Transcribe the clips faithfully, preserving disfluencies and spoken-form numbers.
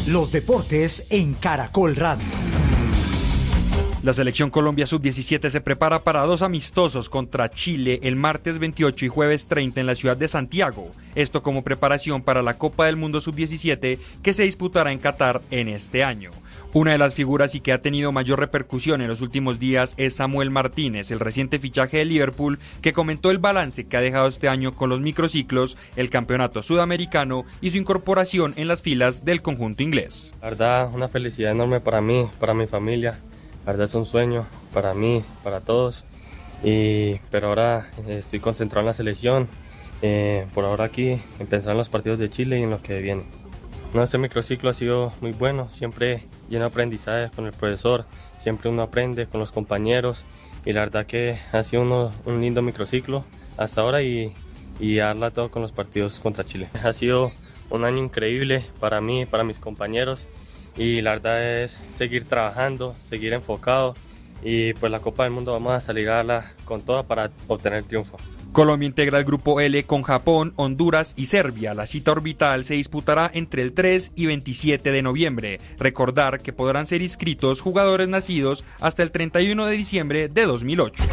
Los deportes en Caracol Radio. La selección Colombia sub diecisiete se prepara para dos amistosos contra Chile el martes veintiocho y jueves treinta en la ciudad de Santiago. Esto como preparación para la Copa del Mundo sub diecisiete que se disputará en Qatar en este año. Una de las figuras y que ha tenido mayor repercusión en los últimos días es Samuel Martínez, el reciente fichaje de Liverpool, que comentó el balance que ha dejado este año con los microciclos, el campeonato sudamericano y su incorporación en las filas del conjunto inglés. La verdad, una felicidad enorme para mí, para mi familia. La verdad es un sueño para mí, para todos. Y, pero ahora eh, estoy concentrado en la selección. Eh, por ahora aquí, en pensar en los partidos de Chile y en los que vienen. No, este microciclo ha sido muy bueno, siempre lleno de aprendizaje con el profesor, siempre uno aprende con los compañeros y la verdad que ha sido uno, un lindo microciclo hasta ahora y, y darla todo con los partidos contra Chile. Ha sido un año increíble para mí, para mis compañeros y la verdad es seguir trabajando, seguir enfocado y pues la Copa del Mundo vamos a salir a darla con toda para obtener el triunfo. Colombia integra el grupo L con Japón, Honduras y Serbia. La cita orbital se disputará entre el tres y veintisiete de noviembre. Recordar que podrán ser inscritos jugadores nacidos hasta el treinta y uno de diciembre de dos mil ocho.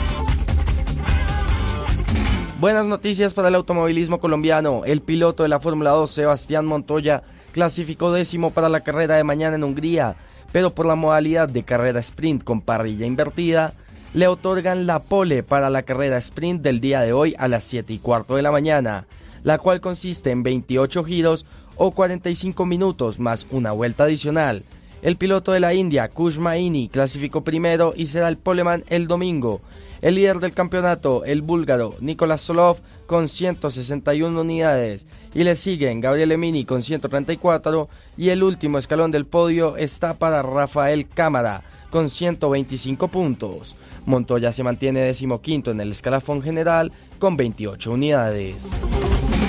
Buenas noticias para el automovilismo colombiano. El piloto de la Fórmula dos, Sebastián Montoya, clasificó décimo para la carrera de mañana en Hungría, pero por la modalidad de carrera sprint con parrilla invertida, le otorgan la pole para la carrera sprint del día de hoy a las siete y cuarto de la mañana, la cual consiste en veintiocho giros o cuarenta y cinco minutos más una vuelta adicional. El piloto de la India, Kush Maini, clasificó primero y será el poleman el domingo. El líder del campeonato, el búlgaro Nicolás Solov, con ciento sesenta y una unidades, y le siguen Gabriel Emini con ciento treinta y cuatro, y el último escalón del podio está para Rafael Cámara, con ciento veinticinco puntos. Montoya se mantiene decimoquinto en el escalafón general con veintiocho unidades.